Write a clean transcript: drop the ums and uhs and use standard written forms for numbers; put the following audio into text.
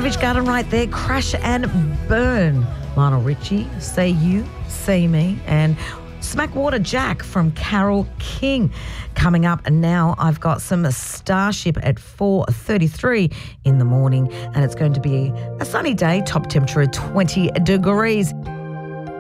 Savage Garden right there, Crash and Burn. Lionel Richie, Say You, See Me, and Smackwater Jack from Carole King coming up. And now I've got some Starship at 4:33 in the morning, and it's going to be a sunny day, top temperature of 20 degrees.